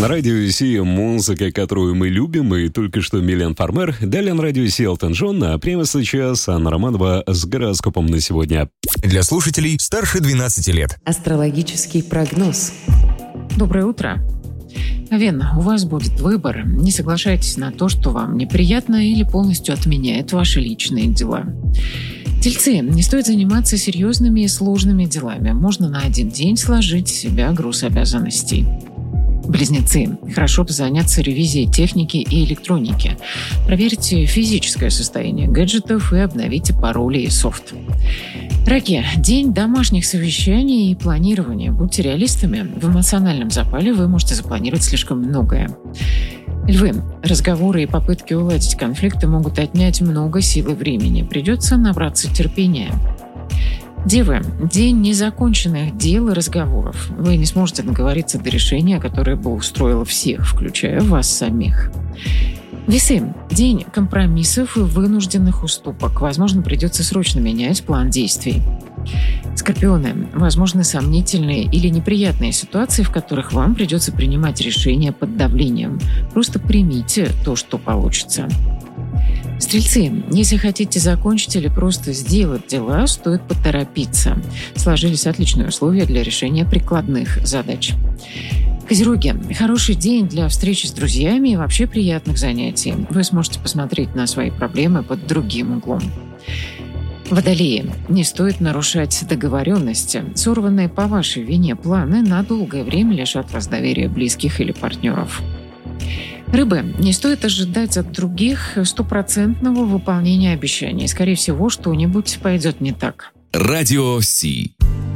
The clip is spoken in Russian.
На радио Си музыка, которую мы любим, и только что Милен Фармер. Далее на радио Си Элтон Джон, а прямо сейчас Анна Романова с гороскопом на сегодня. Для слушателей старше 12 лет. Астрологический прогноз. Доброе утро. Овен, у вас будет выбор. Не соглашайтесь на то, что вам неприятно или полностью отменяет ваши личные дела. Тельцы, не стоит заниматься серьезными и сложными делами. Можно на один день сложить с себя груз обязанностей. Близнецы, хорошо бы заняться ревизией техники и электроники. Проверьте физическое состояние гаджетов и обновите пароли и софт. Раки, день домашних совещаний и планирования. Будьте реалистами. В эмоциональном запале вы можете запланировать слишком многое. Львы, разговоры и попытки уладить конфликты могут отнять много сил и времени. Придется набраться терпения. Девы, день незаконченных дел и разговоров. Вы не сможете договориться до решения, которое бы устроило всех, включая вас самих. Весы, день компромиссов и вынужденных уступок. Возможно, придется срочно менять план действий. Скорпионы, возможны сомнительные или неприятные ситуации, в которых вам придется принимать решения под давлением. Просто примите то, что получится. Стрельцы, если хотите закончить или просто сделать дела, стоит поторопиться. Сложились отличные условия для решения прикладных задач. Козероги, хороший день для встречи с друзьями и вообще приятных занятий. Вы сможете посмотреть на свои проблемы под другим углом. Водолеи, не стоит нарушать договоренности. Сорванные по вашей вине планы на долгое время лишат вас доверия близких или партнеров. Рыбы, не стоит ожидать от других стопроцентного выполнения обещаний. Скорее всего, что-нибудь пойдет не так. Радио Си.